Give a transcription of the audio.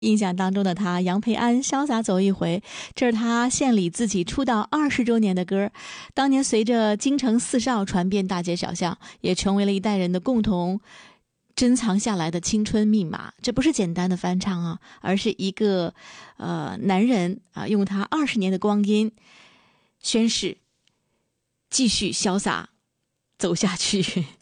印象当中的他，杨培安潇洒走一回，这是他献礼自己出道20周年的歌，当年随着京城四少传遍大街小巷，也成为了一代人的共同珍藏下来的青春密码。这不是简单的翻唱啊，而是一个男人啊，用他20年的光阴宣誓继续潇洒走下去。